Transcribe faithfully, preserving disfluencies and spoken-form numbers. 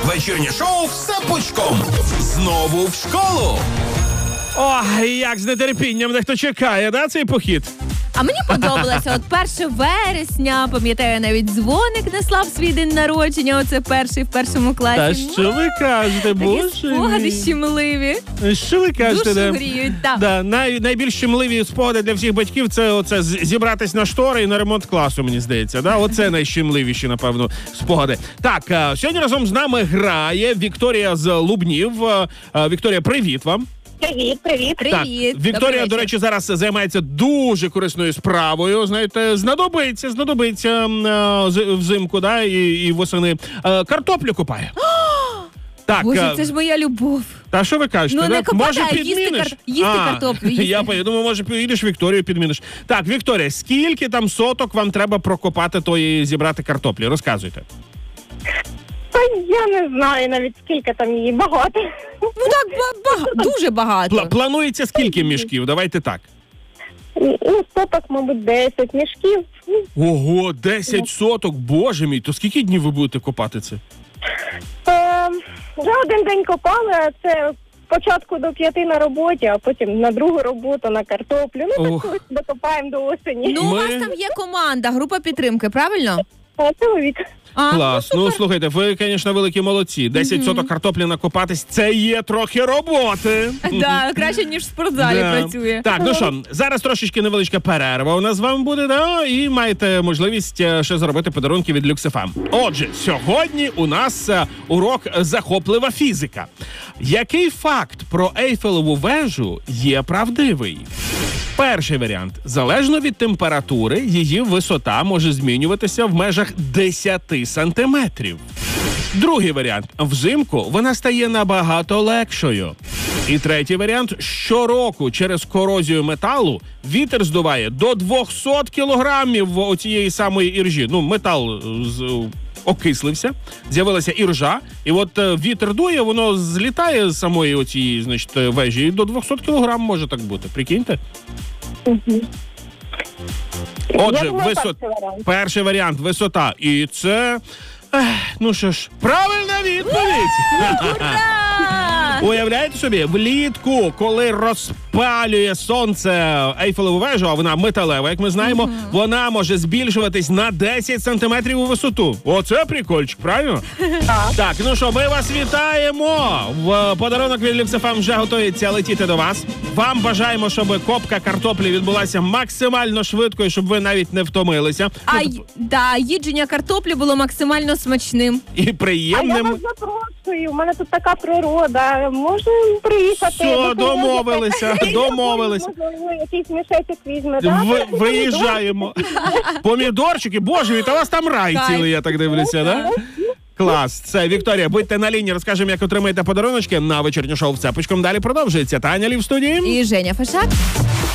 Вечірнє шоу «Все пучком». Знову в школу. Ох, як з нетерпінням дехто чекає, да, цей похід? А мені подобалося, от перше вересня, пам'ятаю, навіть дзвоник неслав свій день народження, оце перший в першому класі. Та що ви кажете, Такі боже спогади мій. щемливі. Що ви кажете? Душу да? гріють, так. Да, най, найбільш щемливі спогади для всіх батьків – це оце з- зібратись на штори і на ремонт класу, мені здається. Да? Оце найщемливіші, напевно, спогади. Так, а, сьогодні разом з нами грає Вікторія з Лубнів. А, а, Вікторія, привіт вам. Привіт, привіт. Привіт. Так, Вікторія, Добрий до вечір. речі, зараз займається дуже корисною справою. Знаєте, знадобиться, знадобиться м, е, з- взимку, да, і, і восени. Е, Картоплю копає. Так, Боже, е, це ж моя любов. та що ви кажете? Ну, да? не копати, Може, а їсти підміниш? кар- їсти А, картоплю, їсти. Я подумав, може, поїдеш Вікторію підміниш. Так, Вікторія, скільки там соток вам треба прокопати тої зібрати картоплі? Розказуйте. Та я не знаю навіть скільки там її, багато. Ну так, ба- ба- дуже багато. Пла- планується скільки мішків? Давайте так. Ну, соток, мабуть, десять мішків. Ого, десять соток, боже мій, то скільки днів ви будете копати це? Е, вже один день копали, а це спочатку до п'яти на роботі, а потім на другу роботу, на картоплю. Ну, Ох. так ось докопаємо до осені. Ну, у вас Ми- там є команда, група підтримки, правильно? А чоловік. А, Клас. ну, Ну, супер. слухайте, ви, звісно, великі молодці. десять соток картоплі накопатись – це є трохи роботи. Да, краще, ніж в спортзалі Да. працює. Так, ну що, зараз трошечки невеличка перерва у нас з вами буде, да? І маєте можливість е, ще заробити подарунки від Люкс еф ем. Отже, сьогодні у нас е, урок «Захоплива фізика». Який факт про Ейфелеву вежу є правдивий? Перший варіант. Залежно від температури, її висота може змінюватися в межах десять сантиметрів. Другий варіант. Взимку вона стає набагато легшою. І третій варіант. Щороку через корозію металу вітер здуває до двісті кілограмів оцієї самої іржі. Ну, метал з... окислився, з'явилася іржа, і от е, вітер дує, воно злітає з самої оцієї, значить, е, вежі, і до двісті кілограм може так бути. Прикиньте? Отже, Я думаю, висот... перший варіант. перший варіант – висота. І це... Ех, ну що ж, правильна відповідь! Ура! Уявляєте собі, влітку, коли розпалює сонце Ейфелеву вежу, а вона металева, як ми знаємо, вона може збільшуватись на десять сантиметрів у висоту. Оце прикольчик, правильно? Так, ну що, ми вас вітаємо! В подарунок від Люкс еф ем вже готується летіти до вас. Вам бажаємо, щоб копка картоплі відбулася максимально швидко, і щоб ви навіть не втомилися. А Ну, й- да, їдження картоплі було максимально смачним. і А я приємним. вас запрошую, у мене тут така природа, можу приїхати. Все, допоможете. домовилися, домовилися. Можливо, якийсь мішечок візьме, так? Ви, виїжджаємо. Помідорчики, боже мій, та у вас там рай Кайф. цілий, я так дивлюся, да? Клас. Це Вікторія, будьте на лінії, розкажемо, як отримаєте подаруночки на вечірнє шоу «Все пучком». Далі продовжується. Таня Лі в студії. І Женя Фешак.